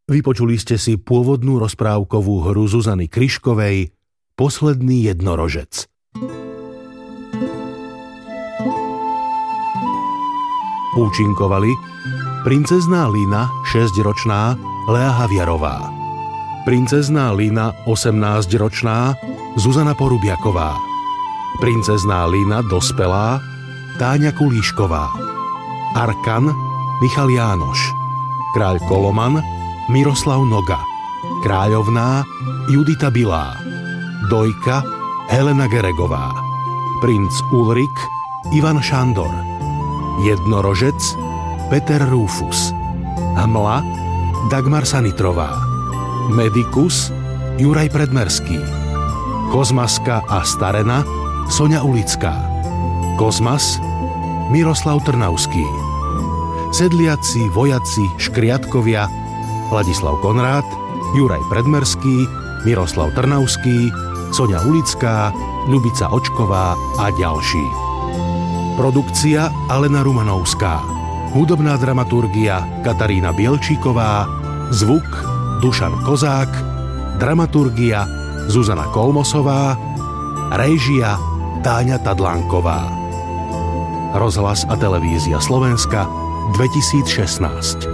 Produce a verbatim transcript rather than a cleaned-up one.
Vypočuli ste si pôvodnú rozprávkovú hru Zuzany Kryškovej Posledný jednorožec. Účinkovali princezná Lina, šesťročná, Lea Haviarová, princezná Lina, osemnásťročná, Zuzana Porubiaková, princezná Lina, dospelá, Táňa Kulíšková, Arkan, Michal Jánoš, kráľ Koloman, Miroslav Noga, kráľovná, Judita Bilá, Dojka, Helena Geregová, princ Ulrik, Ivan Šandor, jednorožec, Peter Rúfus, Hmla, Dagmar Sanitrová, Medikus, Juraj Predmerský, Kozmaska a Starena, Soňa Ulická, Kozmas, Miroslav Trnavský, sedliaci, vojaci, škriatkovia, Ladislav Konrád, Juraj Predmerský, Miroslav Trnavský, Soňa Ulická, Ľubica Očková a ďalší. Produkcia Alena Rumanovská, hudobná dramaturgia Katarína Bielčíková, zvuk Dušan Kozák, dramaturgia Zuzana Kolmosová, réžia Táňa Tadlánková. Rozhlas a televízia Slovenska dvetisícšestnásť.